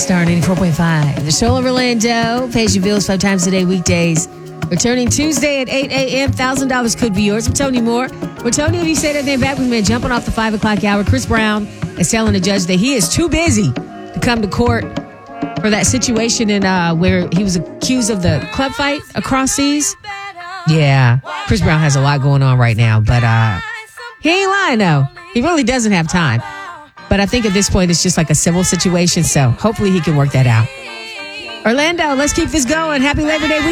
Star 94.5. The Show of Orlando pays your bills 5 times a day, weekdays. Returning Tuesday at 8 a.m. $1,000 could be yours. I'm Tony Moore. Well, Tony, if you say that thing back, we've been jumping off the 5 o'clock hour. Chris Brown is telling the judge that he is too busy to come to court for that situation in where he was accused of the club fight across seas. Yeah, Chris Brown has a lot going on right now, but he ain't lying, though. He really doesn't have time. But I think at this point, it's just like a civil situation, so hopefully he can work that out. Orlando, let's keep this going. Happy Labor Day weekend.